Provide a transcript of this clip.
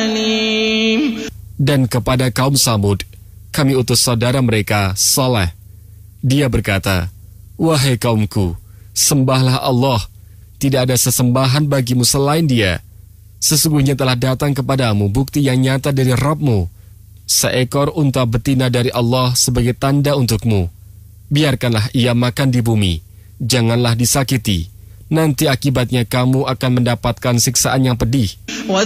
عليم. Dan kepada kaum Samud, kami utus saudara mereka, Saleh. Dia berkata, wahai kaumku, sembahlah Allah, tidak ada sesembahan bagimu selain Dia. Sesungguhnya telah datang kepadamu bukti yang nyata dari Rabbmu, seekor unta betina dari Allah sebagai tanda untukmu. Biarkanlah ia makan di bumi, janganlah disakiti. Nanti akibatnya kamu akan mendapatkan siksaan yang pedih.